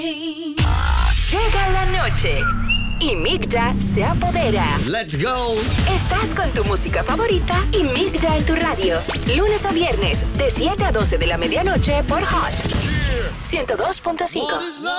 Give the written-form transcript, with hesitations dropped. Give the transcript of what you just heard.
Llega la noche y Migda se apodera. Let's go. Estás con tu música favorita y Migda en tu radio. Lunes a viernes, de 7 a 12 de la medianoche por Hot 102.5.